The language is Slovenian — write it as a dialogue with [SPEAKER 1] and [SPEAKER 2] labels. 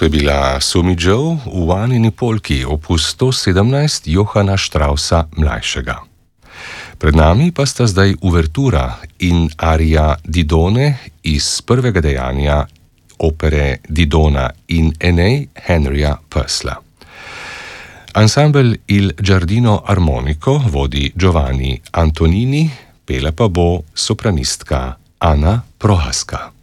[SPEAKER 1] je bila Sumi Joe v Anini polki, opus 117 Johana Straussa mlajšega. Pred nami pa sta zdaj uvertura in arija Didone iz prvega dejanja opere Didona in Enej Henryja Purcella. Ansambel Il Giardino Armonico vodi Giovanni Antonini, pela pa bo sopranistka Ana Prohaska.